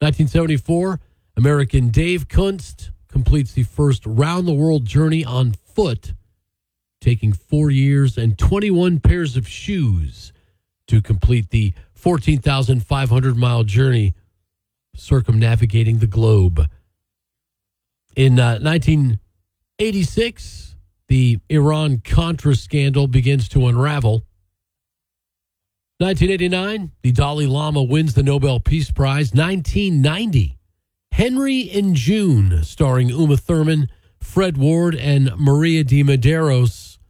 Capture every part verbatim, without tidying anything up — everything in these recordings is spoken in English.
nineteen seventy-four, American Dave Kunst completes the first round-the-world journey on foot, taking four years and twenty-one pairs of shoes to complete the fourteen thousand five hundred mile journey circumnavigating the globe. In uh, nineteen eighty-six, the Iran-Contra scandal begins to unravel. nineteen eighty-nine, the Dalai Lama wins the Nobel Peace Prize. nineteen ninety, Henry and June, starring Uma Thurman, Fred Ward, and Maria de Medeiros,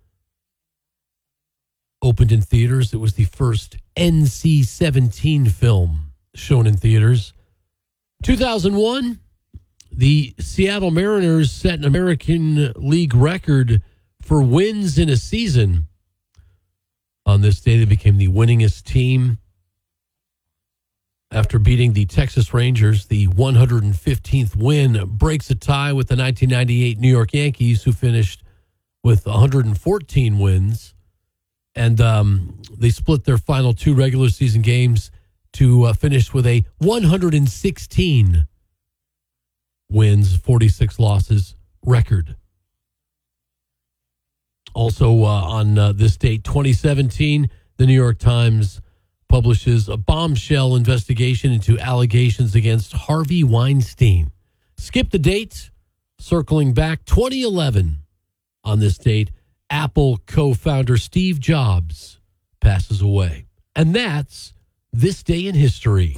opened in theaters. It was the first N C seventeen film shown in theaters. two thousand one, the Seattle Mariners set an American League record for wins in a season. On this day, they became the winningest team after beating the Texas Rangers. The one hundred fifteenth win breaks a tie with the nineteen ninety-eight New York Yankees, who finished with one hundred fourteen wins. And um, they split their final two regular season games to uh, finish with a one hundred sixteen wins, forty-six losses record. Also uh, on uh, this date, twenty seventeen, the New York Times publishes a bombshell investigation into allegations against Harvey Weinstein. Skip the date, circling back twenty eleven. On this date, Apple co-founder Steve Jobs passes away. And that's This Day in History.